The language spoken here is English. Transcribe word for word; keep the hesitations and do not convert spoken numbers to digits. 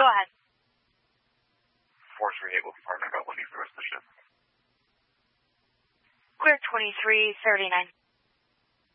ahead. four three eight with partner, got Wendy for the rest of the shift. Clear twenty-three thirty-nine.